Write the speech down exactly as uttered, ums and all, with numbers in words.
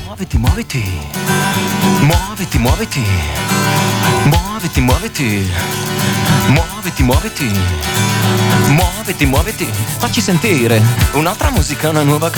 Muoviti, muoviti. Muoviti, muoviti. Muoviti, muoviti. Muoviti, muoviti. Muoviti, muoviti. Facci sentire un'altra musica, una nuova canzone.